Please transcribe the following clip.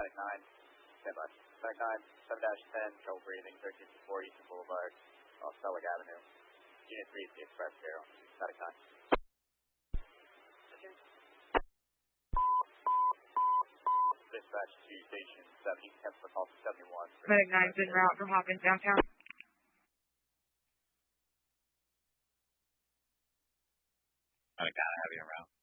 Medic 9, stand by. Medic 9, 7-10, trouble breathing, 13-4 Eastern Boulevard, off Selig Avenue. Unit 3 is the Express Bureau. Medic 9. Dispatch to Station 70, 10 for call 71. Medic 9's en route for Hawkins downtown. Medic 9, I have you en route.